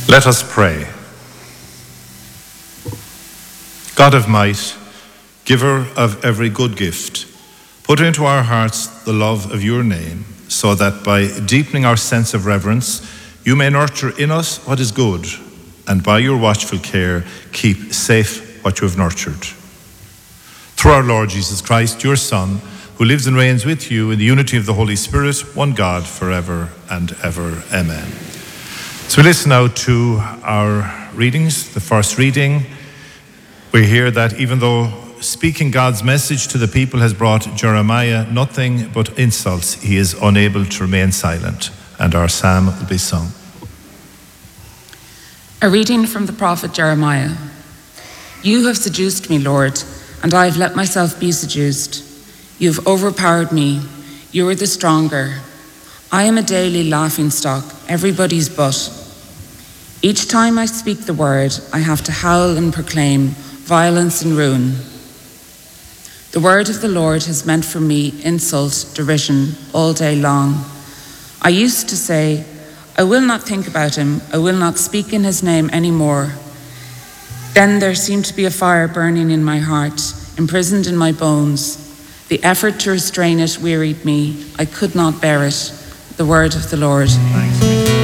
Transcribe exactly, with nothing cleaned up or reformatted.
Let us pray. God of might, giver of every good gift, put into our hearts the love of your name, so that by deepening our sense of reverence, you may nurture in us what is good, and by your watchful care, keep safe what you have nurtured. Through our Lord Jesus Christ, your Son, who lives and reigns with you in the unity of the Holy Spirit, one God, forever and ever. Amen. So we listen now to our readings. The first reading, we hear that even though speaking God's message to the people has brought Jeremiah nothing but insults, he is unable to remain silent. And our psalm will be sung. A reading from the prophet Jeremiah. You have seduced me, Lord, and I have let myself be seduced. You have overpowered me. You are the stronger. I am a daily laughingstock, everybody's butt. Each time I speak the word, I have to howl and proclaim violence and ruin. The word of the Lord has meant for me insult, derision, all day long. I used to say, I will not think about him, I will not speak in his name anymore. Then there seemed to be a fire burning in my heart, imprisoned in my bones. The effort to restrain it wearied me. I could not bear it. The word of the Lord. Thanks.